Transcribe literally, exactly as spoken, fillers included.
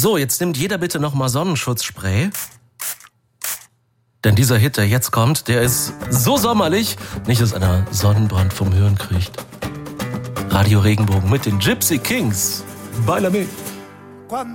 So, jetzt nimmt jeder bitte nochmal Sonnenschutzspray. Denn dieser Hit, der jetzt kommt, der ist so sommerlich, nicht, dass einer Sonnenbrand vom Hören kriegt. Radio Regenbogen mit den Gypsy Kings. Bailame.